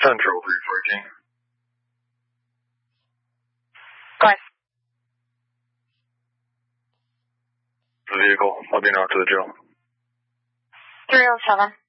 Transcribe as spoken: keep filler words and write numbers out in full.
Central three fourteen. Go ahead. The vehicle, I'll be out to the jail. three oh seven.